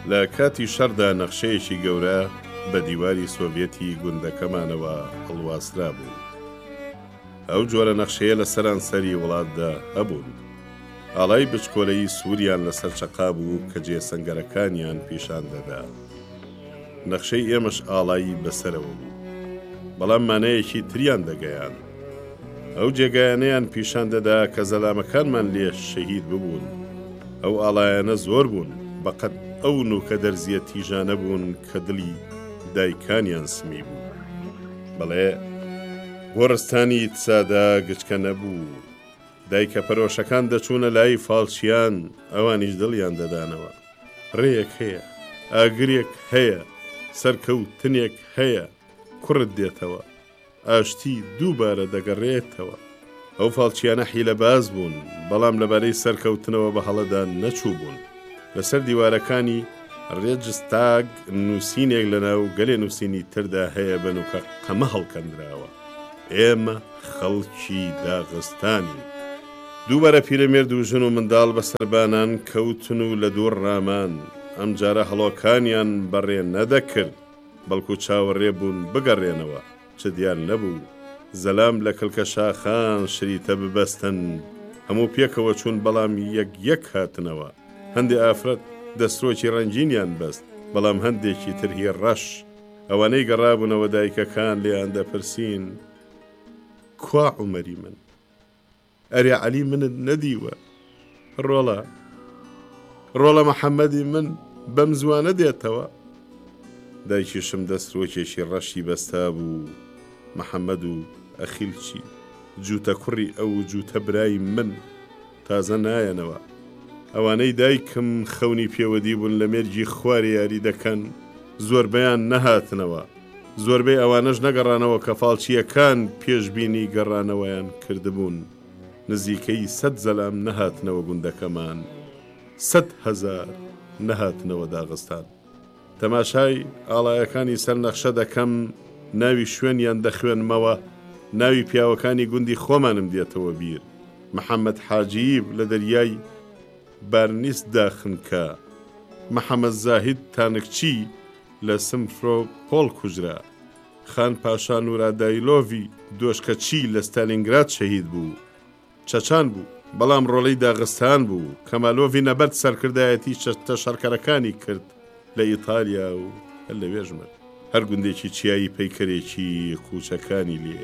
لە کاتی شەردا نەخشەیەکی گەورە بە دیواری سۆڤێتی گوندەکەمانەوە هەڵواسرا بوو. ئەو جۆرە نەخشەیە لە سەرانسەری وڵاتدا هەبوون. ئاڵای بچکۆلەی سووریان لەسەر چەقا بوو کە جێسەنگەرەکانیان پیشان دەدا. نەخشەی ئێمەش ئاڵایی بەسەرەوە بوو، بەڵام مانەیەکی تریان دەگەیان. ئەو جێگایانەیان پیشان دەدا کە زەلامەکانمان لێ شەهید ببوون. ئەو ئاڵایانە زۆر بوون، بەقەت ئەو نوکە دەرزیە تیژانە بوون کە دڵی دایکانیان سمی بوو. بەڵێ گۆڕستانی تسادا گچکە نەبوو. دایکە پەرۆشەکان دەچوونە لای فاڵچیان، ئەوانیش دڵیان دەدانەوە. ڕێیەک هەیە، ئاگرێک هەیە، سەرکەوتنێک هەیە، کوڕت دێتەوە، ئاشتی دووبارە دەگەڕێتەوە. ئەو فاڵچیانە حیلە باز بوون، بەڵام لەبارەی سەرکەوتنەوە بە هەڵەدا نەچوو بوون. لەسەر دیوارەکانی ڕێجستاگ نووسینێک لەناو گەلێ نووسینی تردا هەیە بەنوکە قەمە هەڵکەندراوە: ئێمە خەڵکی داغستانی. دووبارە پیرەمێرد و ژن و منداڵ بە سەربانان کەوتن و لە دوور ڕامان. ئەم جارە هەڵۆکانیان بەڕێ نەدەکرد، بەڵکو چاوەڕێ بوون بگەڕێنەوە. چ دیار نەبوو زەلام لە کلکە شاخان شریتە ببەستن. هەموو پێکەوە چوون، بەڵام یەک هاتنەوە. هەندێ ئافرەت دەسترۆکی ڕەنجینیان بەست، بەڵام هەندێکی ترهی ڕەش. ئەوانەی گەڕابوونەوە دایکەکان لێیان دەپرسین: کوا عومەری من؟ ئەرێ عەلی منت نەدیوە؟ ڕۆڵە محەممەدی من بەم زوانە دێتەوە؟ دایکیشم دەسترۆکێکی ڕەشی بەستا بوو. محەممەد و ئەخیلچی جوتە کوڕی ئەو جوتە برای من تازە نایەنەوە. ئەوانەی دایکم خەونی پێوەدی بوون لە مێرجی خواری یاری دەکەن، زۆربەیان نەهاتنەوە. زۆربەی ئەوانەش نەگەڕانەوە کە فاڵچیەکان پێشبینی گەڕانەوەیان کردبوون. نزیکەی 100 زەلام نەهاتنەوە گوندەکەمان، 100,000 نەهاتنەوە داغستان. تەماشای ئاڵایەکانی سەر نەخشە دەکەم، ناوی شوێنیان دەخوێنمەوە. ناوی پیاوەکانی گوندی خۆمانم دێتەوە بیر: محەممەد حاجیب لە دەریای بارنیس داخنکە، محەممەد زاهید تانکچی لە سمفرۆپۆل کوژرا، خان پاشا نورادایلۆڤی دۆشکەچی لە ستالینگراد شەهید بوو. چەچان بوو، بەڵام ڕۆڵەی داغستان بوو. کەمالۆڤی نەبەرد سەرکردایەتی تەشەڕکەرەکانی کرد لە ئیتالیا و هەر لەوێ ژمرد. هەر گوندێکی چیایی پەیکەرێکی کوچەکانی لێ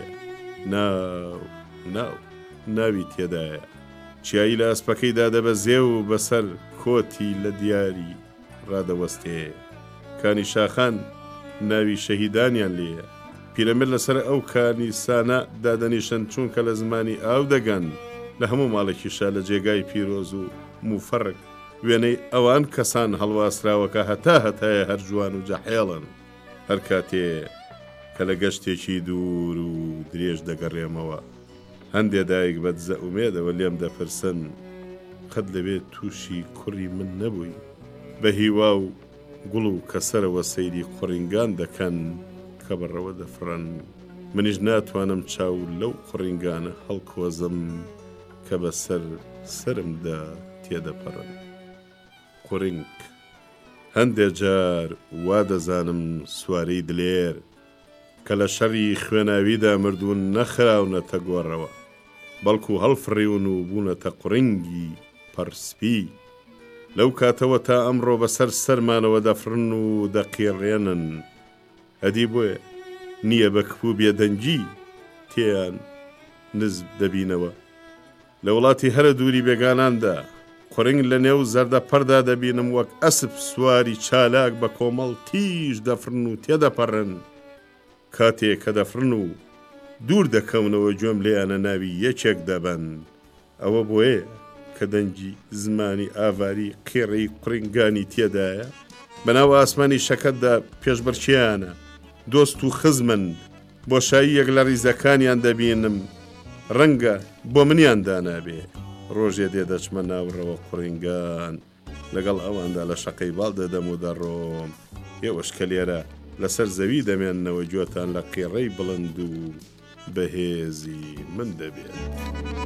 ناوی تێدایە. چیایی لە ئەسپەکەیدا دەبەزێ و بەسەر کۆتی لە دیاری ڕادەوەستێ. کانی شاخان ناوی شەهیدانیان لێە. پیرەمێرد لەسەر ئەو کانیسانە دادەنیشن چونکە لە زمانی ئاو دەگەن. لە هەموو ماڵێکیشا لە جێگای پیرۆز و موفەرق وێنەی ئەوان کەسان هەڵواسراوەکە هەتایە هەر جوان و جەحێڵن. هەر کاتێ کە لە گەشتێکی دوور و درێژ دەگەڕێمەوە، هەندێ دایک بەدزە ئومێدەوە لێم دەپرسن: قەت لەوێ تووشی کوڕی من نەبووی؟ بە هیوا و گوڵ و کەسەرەوە سەیری قوڕینگان دەکەن کە بەڕەوە دەفڕن. منیش ناتوانم چاو لەو قوڕینگانە هەڵکۆزم کە بەسەر سرمدا تێدەپەڕن. قوڕینگ هەندێک جار وا دەزانم سوارەی دلێر کە لە شەڕی خوێناویدا مردوون نەخراونەتە گۆڕەوە، بەڵکو هەڵفڕیون و بوونەتە قوڕینگی پەرسپی. لەو کاتەوە تا ئەمڕۆ بەسەر سەرمانەوە دەفرن و دەقیڕێنن. ئەدی بۆیە نییە بە کپوو بێدەنگی تێیان نزب دەبینەوە. لە وڵاتی هەرە دووری بێگاناندا قوڕنگ لە نێو زەردەپەردا دەبینم وەک ئەسپ سواری چالاک بە کۆمەڵ تیژ دەفرن و تێدەپەڕن. کاتێک کە دەفرن و دوور دەکەونەوە گوێم لێیانە ناوی یەکێک دەبەن. ئەوە بۆیە کە دەنگی زمانی ئاواری قێڕەی قوڕینگانی تێدایە. بەناو ئاسمانی شەکەتدا پێشبڕکییانە دۆست و خزمن. بۆشاییەک لە ڕیزەکانیان دەبینم، ڕەنگە بۆ منیان دانابێ. ڕۆژێ دێدەچمە ناوڕەوە قوڕینگان، لەگەڵ ئەواندا لە شەقەی باڵ دەدەم و دەڕۆم. ئێوەش کە لێرە لەسەر زەوی دەمێننەوە، گوێتان لە قێڕەی بڵند و بەهێزی من دەبێت.